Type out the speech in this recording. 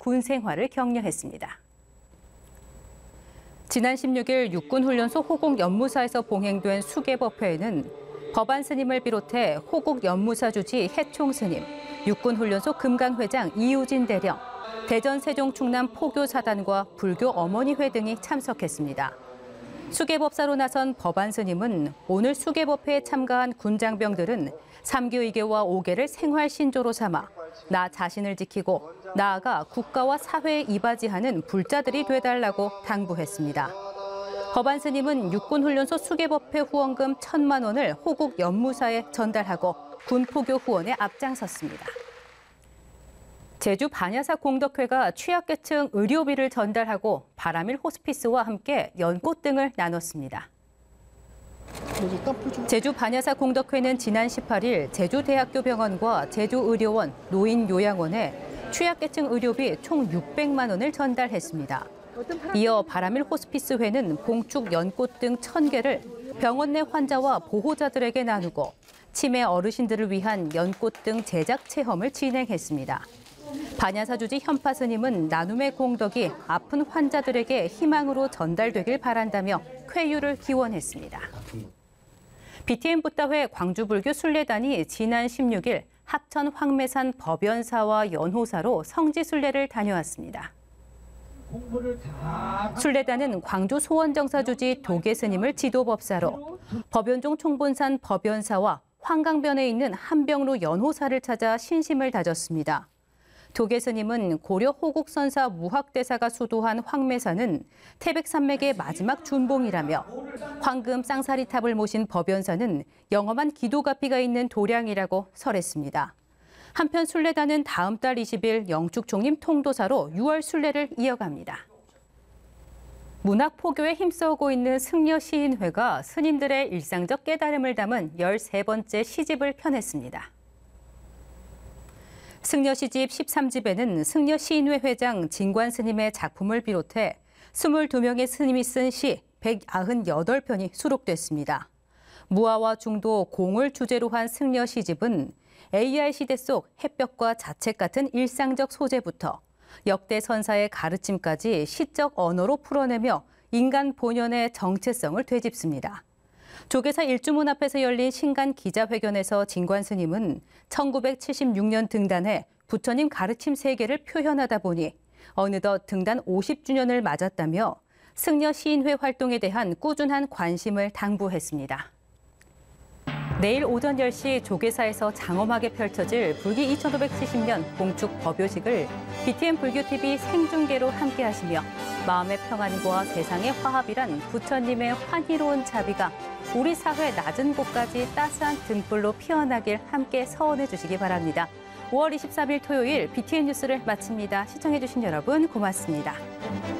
군 생활을 격려했습니다. 지난 16일 육군훈련소 호국연무사에서 봉행된 수계법회에는 법안 스님을 비롯해 호국연무사 주지 해총 스님, 육군훈련소 금강회장 이우진 대령, 대전 세종 충남 포교사단과 불교 어머니회 등이 참석했습니다. 수계법사로 나선 법안 스님은 오늘 수계법회에 참가한 군장병들은 3교 2개와 5개를 생활 신조로 삼아 나 자신을 지키고 나아가 국가와 사회에 이바지하는 불자들이 되달라고 당부했습니다. 법안 스님은 육군훈련소 수계법회 후원금 1,000만 원을 호국 연무사에 전달하고 군포교 후원에 앞장섰습니다. 제주 반야사 공덕회가 취약계층 의료비를 전달하고 바라밀 호스피스와 함께 연꽃 등을 나눴습니다. 제주 반야사 공덕회는 지난 18일 제주대학교 병원과 제주의료원, 노인요양원에 취약계층 의료비 총 600만 원을 전달했습니다. 이어 바라밀 호스피스회는 봉축 연꽃 등 1,000개를 병원 내 환자와 보호자들에게 나누고 치매 어르신들을 위한 연꽃 등 제작 체험을 진행했습니다. 반야사 주지 현파 스님은 나눔의 공덕이 아픈 환자들에게 희망으로 전달되길 바란다며 쾌유를 기원했습니다. BTN 붓다회 광주불교 순례단이 지난 16일 합천 황매산 법연사와 연호사로 성지순례를 다녀왔습니다. 순례단은 광주 소원정사 주지 도계 스님을 지도법사로 법연종 총본산 법연사와 황강변에 있는 한병로 연호사를 찾아 신심을 다졌습니다. 도계 스님은 고려 호국선사 무학대사가 수도한 황매산은 태백산맥의 마지막 준봉이라며 황금 쌍사리탑을 모신 법연사는 영험한 기도가피가 있는 도량이라고 설했습니다. 한편 순례단은 다음 달 20일 영축총림 통도사로 6월 순례를 이어갑니다. 문학 포교에 힘써오고 있는 승려 시인회가 스님들의 일상적 깨달음을 담은 13번째 시집을 펴냈습니다. 승려 시집 13집에는 승려 시인회 회장 진관 스님의 작품을 비롯해 22명의 스님이 쓴 시 198편이 수록됐습니다. 무아와 중도 공을 주제로 한 승려 시집은 AI 시대 속 햇볕과 자책 같은 일상적 소재부터 역대 선사의 가르침까지 시적 언어로 풀어내며 인간 본연의 정체성을 되짚습니다. 조계사 일주문 앞에서 열린 신간 기자회견에서 진관 스님은 1976년 등단해 부처님 가르침 세계를 표현하다 보니 어느덧 등단 50주년을 맞았다며 승려 시인회 활동에 대한 꾸준한 관심을 당부했습니다. 내일 오전 10시 조계사에서 장엄하게 펼쳐질 불기 2570년 봉축 법요식을 BTN 불교TV 생중계로 함께하시며 마음의 평안과 세상의 화합이란 부처님의 환희로운 자비가 우리 사회 낮은 곳까지 따스한 등불로 피어나길 함께 서원해 주시기 바랍니다. 5월 23일 토요일 BTN 뉴스를 마칩니다. 시청해 주신 여러분 고맙습니다.